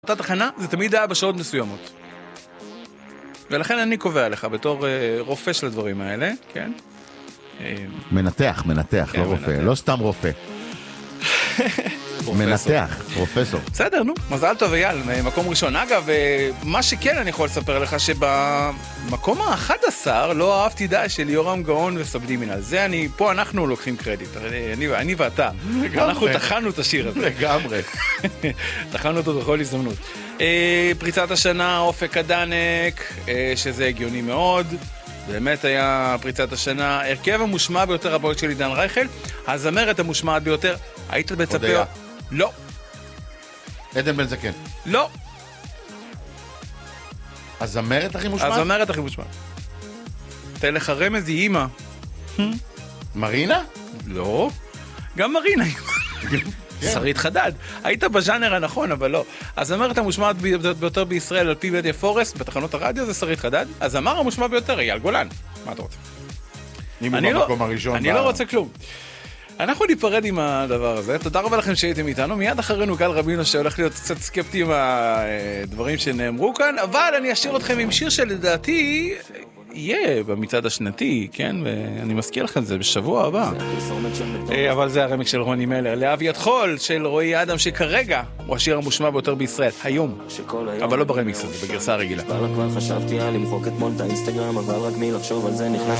אותה תחנה זה תמיד היה בשעות מסוימות. ולכן אני קובע לך בתור רופא של הדברים האלה, כן? מנתח, לא רופא, לא סתם רופא. מנתח, פרופסור. בסדר, נו, מזל טוב אייל, מקום ראשון. אגב, מה שכן אני יכול לספר לך, שבמקום ה-11 לא אהבתי די של יורם גאון וסבלימינל. זה פה אנחנו לוקחים קרדיט, אני ואתה. אנחנו תחנו את השיר הזה. לגמרי. תחנו אותו בכל הזדמנות. פריצת השנה, אופק הדנק, שזה הגיוני מאוד. באמת היה פריצת השנה, הרכב המושמע ביותר הבאות של עידן רייכל, הזמרת המושמעת ביותר, היית מצפה? לא. עדן בן זקן? לא. הזמרת הכי מושמעת? הזמרת הכי מושמעת. תן לך רמז, היא אימא. מרינה? לא. גם מרינה. שרית חדד. היית בז'אנר הנכון, אבל לא. הזמרת המושמעת ביותר בישראל על פי מדיה פורסט, בתחנות הרדיו זה שרית חדד. הזמר המושמע ביותר, אייל גולן. מה אתה רוצה? אני במקום הראשון. אני לא רוצה כלום. אנחנו ניפרד עם הדבר הזה. תודה רבה לכם שהייתם איתנו. מיד אחרינו גל רבינו שהולך להיות קצת סקפטי עם הדברים שנאמרו כאן, אבל אני אשאיר אתכם עם שיר שלדעתי יהיה במצעד השנתי, כן? ואני מזכיר לכם, זה בשבוע הבא. אבל זה הרמיק של רוני מלר. לאביעד חול של רועי אדם, שכרגע הוא השיר המושמע ביותר בישראל, היום. אבל לא ברמיקס הזה, בגרסה הרגילה. כבר חשבתי על למחוק אתמול את האינסטגרם, אבל רק מלחשוב על זה נכנס